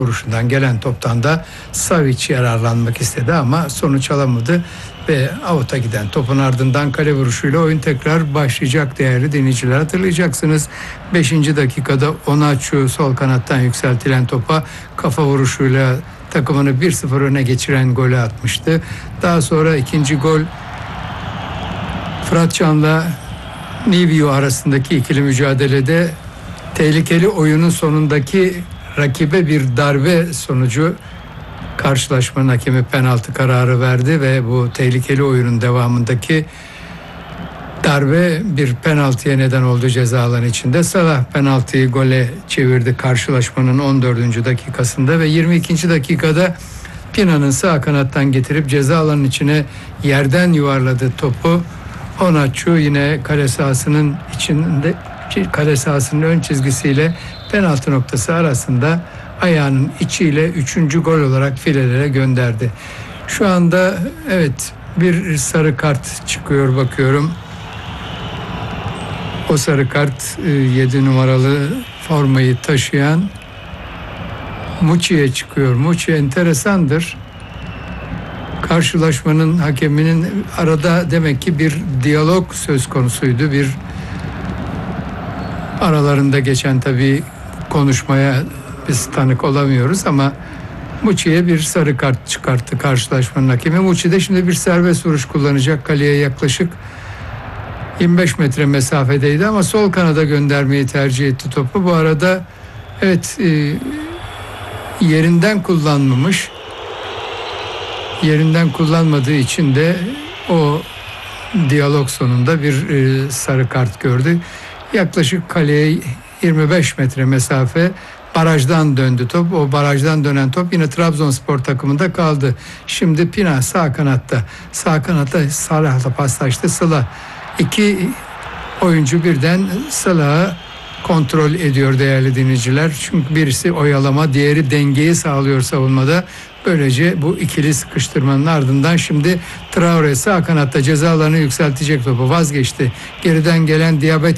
vuruşundan gelen toptan da Savic yararlanmak istedi ama sonuç alamadı ve out'a giden topun ardından kale vuruşuyla oyun tekrar başlayacak değerli dinleyiciler. Hatırlayacaksınız 5. dakikada Onaçu sol kanattan yükseltilen topa kafa vuruşuyla takımını 1-0 öne geçiren golü atmıştı. Daha sonra ikinci gol Fırat Can'la Nivio arasındaki ikili mücadelede tehlikeli oyunun sonundaki rakibe bir darbe sonucu karşılaşmanın hakemi penaltı kararı verdi ve bu tehlikeli oyunun devamındaki darbe bir penaltıya neden oldu ceza alanı içinde. Salah penaltıyı gole çevirdi karşılaşmanın 14. dakikasında ve 22. dakikada Pina'nın sağ kanattan getirip ceza alanının içine yerden yuvarladı topu. Onaçu yine kale sahasının içinde, kale sahasının ön çizgisiyle penaltı noktası arasında ayağının içiyle 3. gol olarak filelere gönderdi. Şu anda evet bir sarı kart çıkıyor bakıyorum. O sarı kart 7 numaralı formayı taşıyan Muçi'ye çıkıyor. Muçi enteresandır. Karşılaşmanın hakeminin arada demek ki bir diyalog söz konusuydu. Bir aralarında geçen tabii konuşmaya biz tanık olamıyoruz ama Muçi'ye bir sarı kart çıkarttı karşılaşmanın hakemi. Muçi de şimdi bir serbest vuruş kullanacak. Kaleye yaklaşık 25 metre mesafedeydi ama sol kanada göndermeyi tercih etti topu. Bu arada evet yerinden kullanmamış. Yerinden kullanmadığı için de o diyalog sonunda bir sarı kart gördü. Yaklaşık kaleye 25 metre mesafe, barajdan döndü top. O barajdan dönen top yine Trabzonspor takımında kaldı. Şimdi Pina sağ kanatta. Sağ kanatta Salah'la paslaştı. Salah. 2 oyuncu birden Salah'ı kontrol ediyor değerli dinleyiciler. Çünkü birisi oyalama, diğeri dengeyi sağlıyor savunmada. Böylece bu ikili sıkıştırmanın ardından şimdi Traore sağ kanatta ceza alanı yükseltecek topu. Vazgeçti. Geriden gelen Diabetes